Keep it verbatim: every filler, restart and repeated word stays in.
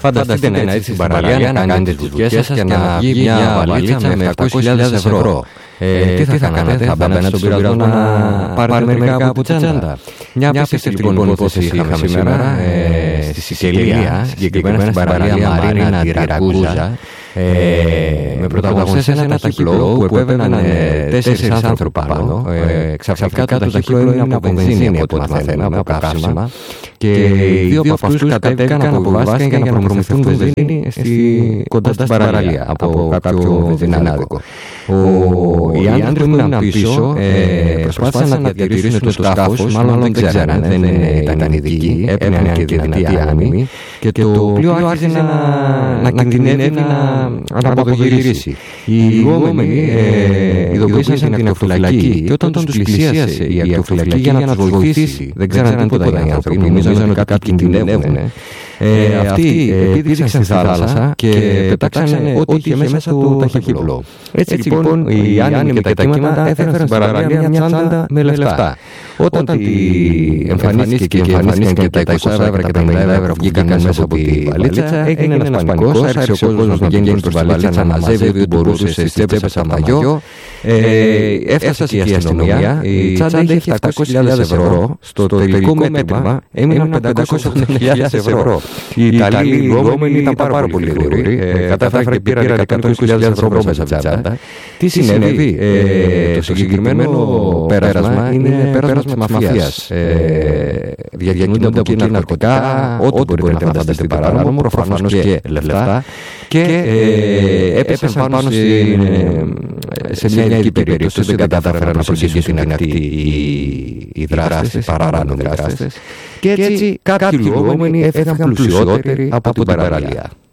Φανταστείτε να έρθει στην παραλία να κάνετε τις δουλειές σας και να βγει μια βαλίτσα με επτακόσιες χιλιάδες ευρώ. Ε, τι θα κάνατε, θα μπαίνατε στον πειρασμό να πάρετε μερικά από τη τσάντα. Μια απίστευτη λοιπόν υπόθεση είχαμε σήμερα ε, στη Σικελία, συγκεκριμένα στην παραλία Μαρίνα τη Ραγκούζα, ε, με πρωταγωνιστές ένα ταχύπλοο που έβαιναν ε, τέσσερις άνθρωποι πάνω. Ε, ξαφνικά το ταχύπλοο είναι από βενζίνη, από ό,τι μαθαίνουμε, από καύσιμα, και οι δύο από αυτούς κατέβηκαν, αποβιβάστηκαν για να προμηθευτούν βενζίνη κοντά στην παραλία από κάποιο βενζινάδικο. Οι άνθρωποι που ήμουν πίσω ε, προσπάθησαν να διατηρήσουν το σκάφος, μάλλον δεν ξέραν, δεν ήταν ειδικοί, έπαιρναν και δυνατή άνεμη και το πλοίο άρχισε να, να κινδυνεύει να, να απογυρίσει. Οι λιγόμενοι ε, ειδοποίησαν την ακτοφυλακή και όταν τους πλησίασε η ακτοφυλακή για να τους βοηθήσει, δεν ξέραν τίποτα οι άνθρωποι, νομίζαν ότι κάποιοι κινδυνεύουν. Ε, αυτοί ε, πήδηξαν στη θάλασσα και πετάξανε ό,τι είχε μέσα το ταχύπλοο. Έτσι λοιπόν οι άνεμοι και τα κύματα έφεραν στην παραλία μια τσάντα με λεφτά. Όταν εμφανίστηκε και εμφανίστηκαν και τα είκοσι ευρώ και τα πενήντα ευρώ που βγήκαν μέσα από τη βαλίτσα, έγινε ένας πανικός, άρχισε ο κόσμος να βγαίνει προς τη βαλίτσα, να μαζεύει ό,τι μπορούσε στις τσέπες από μαγιό. Έφτασε και η αστυνομία, η τσάντα είχε επτακόσιες χιλιάδες ευρώ, στο τελικό μέτρημα έμειναν πεντακόσιες ογδόντα χιλιάδες ευρώ. Οι Ιταλοί λιγόμενοι ήταν πάρα πολύ γρήγοροι. Κατάφεραν και πήραν εκατόν είκοσι χιλιάδες ευρώ μέσα από την τσάντα. Τι συνέβη? Το συγκεκριμένο πέρασμα είναι πέρασμα της μαφίας. Διακινούνται από εκεί ναρκωτικά, ό,τι μπορείτε να φανταστείτε παράνομο, προφανώς και λεφτά. Και έπεσαν πάνω σε μια ειδική περίπτωση. Δεν κατάφεραν να προσεγγίσουν την ακτή οι δράστες, οι παράνομοι δράστες. Και έτσι κάποιοι λιγόμενοι έφυγαν πλουσιότεροι από την παραλία.